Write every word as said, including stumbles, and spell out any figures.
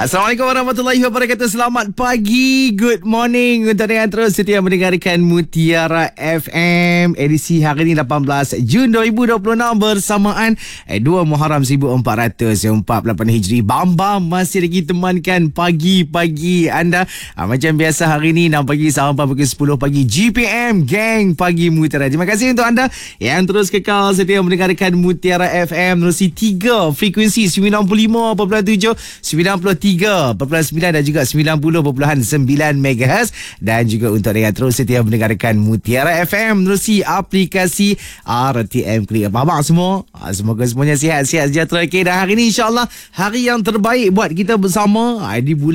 Assalamualaikum warahmatullahi wabarakatuh. Selamat pagi, good morning untuk yang terus setia mendengarkan Mutiara F M edisi hari ini lapan belas Jun dua ribu dua puluh enam bersamaan eh, dua Muharram seribu empat ratus empat puluh lapan Hijri. Bam Bam masih lagi temankan pagi-pagi anda. Ha, macam biasa hari ini enam pagi sampai pukul sepuluh pagi G P M Gang Pagi Mutiara. Terima kasih untuk anda yang terus kekal setia mendengarkan Mutiara F M menerusi tiga frekuensi sembilan puluh lima perpuluhan tujuh, sembilan puluh tiga perpuluhan sembilan dan juga sembilan puluh perpuluhan sembilan megahertz, dan juga untuk yang terus setia mendengarkan Mutiara F M menerusi aplikasi R T M Klik. Apa-apa semua, semoga semuanya sihat-sihat sejahtera. Okay, dan hari ini insyaAllah hari yang terbaik buat kita bersama di bulan